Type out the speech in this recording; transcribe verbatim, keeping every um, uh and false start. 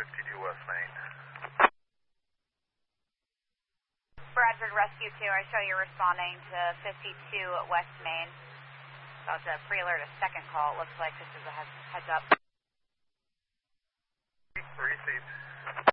fifty-two West Main. Bradford Rescue two, I show you responding to fifty-two West Main. About to pre-alert a second call, it looks like this is a heads, heads up. Received.